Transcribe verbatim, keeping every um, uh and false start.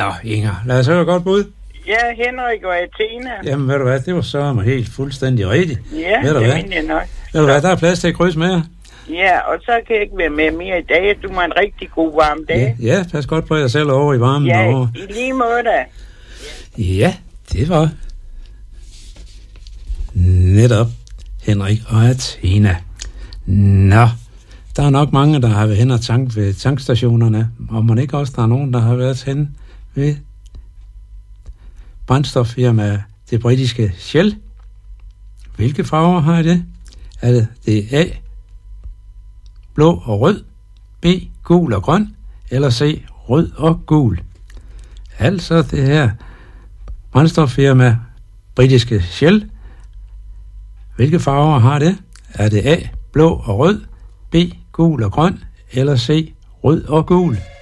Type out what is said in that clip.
Nå, Inger, lad os høre godt bud. Ja, Henrik og Athena. Jamen, ved du hvad, det var så mig helt fuldstændig rigtigt. Ja, ved du det hvad? mener jeg nok. Ved du hvad, der er plads til at krydse med jer. Ja, og så kan jeg ikke være med mere i dag. Du må en rigtig god varm dag. Ja, ja, pas godt på jer selv over i varmen. Ja, over. i lige måde da. Ja, det var netop Henrik og Athena. Nå, der er nok mange, der har været hen og tank ved tankstationerne, og man ikke også, der er nogen, der har været hen ved brændstoffirmaet det britiske Shell. Hvilke farver har det? Er det, det A, blå og rød, B, gul og grøn, eller C, rød og gul? Altså det her brændstoffirma britiske Shell. Hvilke farver har det? Er det A, blå og rød, B, gul og grøn, eller C, rød og gul?